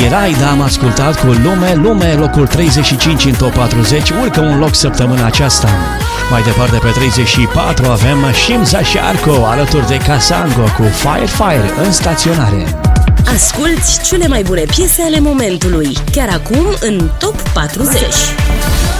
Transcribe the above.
erai, da, am ascultat cu Lume, locul 35 în top 40, urcă un loc săptămâna aceasta. Mai departe pe 34 avem Shimza și Arco alături de Casango cu Fire în staționare. Asculți cele mai bune piese ale momentului, chiar acum în top 40.